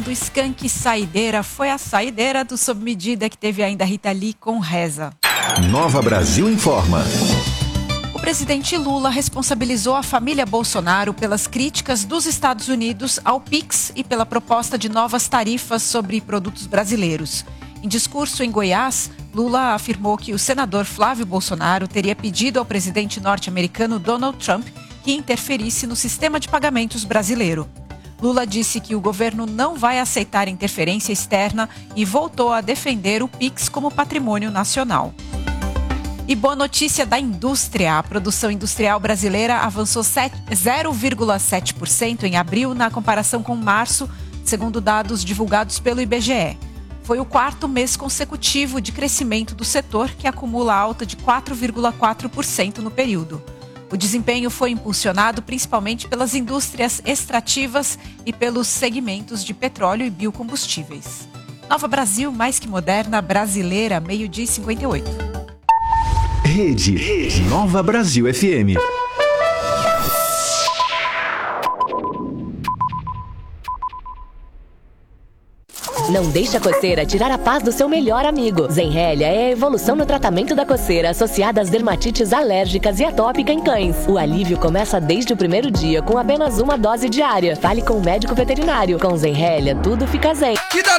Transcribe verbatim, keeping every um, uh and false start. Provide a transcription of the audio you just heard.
Do Skank Saideira foi a saideira do Sob Medida, que teve ainda Rita Lee com Reza. Nova Brasil informa. O presidente Lula responsabilizou a família Bolsonaro pelas críticas dos Estados Unidos ao Pix e pela proposta de novas tarifas sobre produtos brasileiros. Em discurso em Goiás, Lula afirmou que o senador Flávio Bolsonaro teria pedido ao presidente norte-americano Donald Trump que interferisse no sistema de pagamentos brasileiro. Lula disse que o governo não vai aceitar interferência externa e voltou a defender o Pix como patrimônio nacional. E boa notícia da indústria. A produção industrial brasileira avançou zero vírgula sete por cento em abril na comparação com março, segundo dados divulgados pelo I B G E. Foi o quarto mês consecutivo de crescimento do setor, que acumula alta de quatro vírgula quatro por cento no período. O desempenho foi impulsionado principalmente pelas indústrias extrativas e pelos segmentos de petróleo e biocombustíveis. Nova Brasil, mais que moderna, brasileira, meio-dia e cinquenta e oito. Rede, Rede Nova Brasil F M. Não deixe a coceira tirar a paz do seu melhor amigo. Zenrelia é a evolução no tratamento da coceira associada às dermatites alérgicas e atópica em cães. O alívio começa desde o primeiro dia com apenas uma dose diária. Fale com o médico veterinário. Com Zenrelia, tudo fica zen. Que